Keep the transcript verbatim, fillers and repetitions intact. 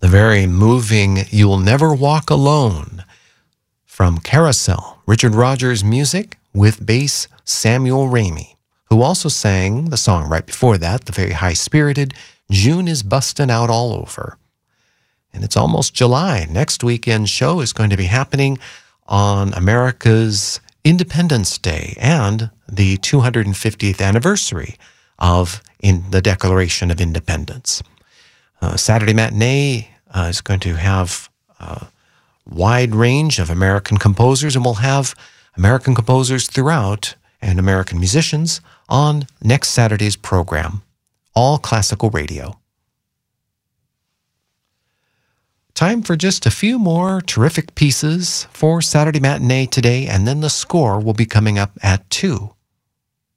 very moving You'll Never Walk Alone from Carousel, Richard Rodgers music with bass Samuel Ramey, who also sang the song right before that, the very high-spirited June is Bustin' Out All Over. And it's almost July. Next weekend's show is going to be happening on America's Independence Day and the two hundred fiftieth anniversary of in the Declaration of Independence. Uh, Saturday Matinee uh, is going to have a wide range of American composers, and we'll have American composers throughout and American musicians on next Saturday's program, All Classical Radio. Time for just a few more terrific pieces for Saturday Matinee today, and then the score will be coming up at two.